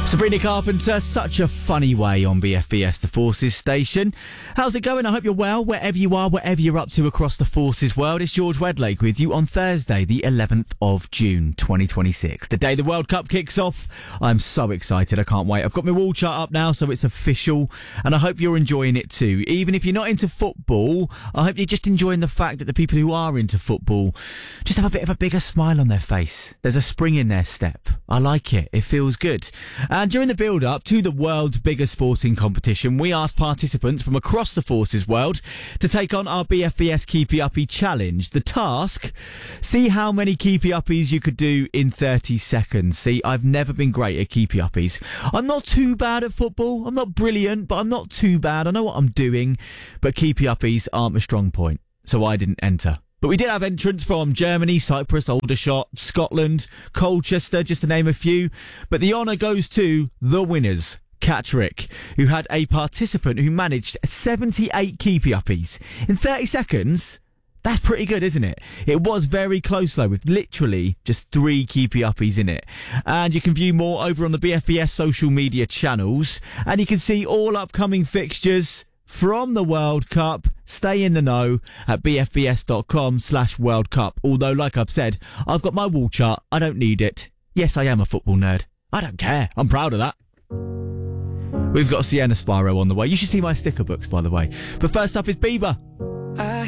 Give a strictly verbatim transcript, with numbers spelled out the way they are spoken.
Sabrina Carpenter, such a funny way on B F B S, the Forces station. How's it going? I hope you're well, wherever you are, whatever you're up to across the Forces world. It's George Wedlake with you on Thursday, the eleventh of June, twenty twenty-six. The day the World Cup kicks off. I'm so excited, I can't wait. I've got my wall chart up now, so it's official, and I hope you're enjoying it too. Even if you're not into football, I hope you're just enjoying the fact that the people who are into football just have a bit of a bigger smile on their face. There's a spring in their step. I like it. It feels good. And during the build-up to the world's biggest sporting competition, we asked participants from across the Forces world to take on our B F B S Keepy Uppy challenge. The task, see how many Keepy Uppies you could do in thirty seconds. See, I've never been great at Keepy Uppies. I'm not too bad at football. I'm not brilliant, but I'm not too bad. I know what I'm doing, but Keepy Uppies aren't my strong point, so I didn't enter. But we did have entrants from Germany, Cyprus, Aldershot, Scotland, Colchester, just to name a few. But the honour goes to the winners, Catrick, who had a participant who managed seventy-eight Keepy Uppies in thirty seconds. That's pretty good, isn't it? It was very close, though, with literally just three Keepy Uppies in it. And you can view more over on the B F B S social media channels. And you can see all upcoming fixtures from the World Cup. Stay in the know at bfbs.com slash World Cup. Although, like I've said, I've got my wall chart. I don't need it. Yes, I am a football nerd. I don't care. I'm proud of that. We've got Sienna Spiro on the way. You should see my sticker books, by the way. But first up is Bieber. I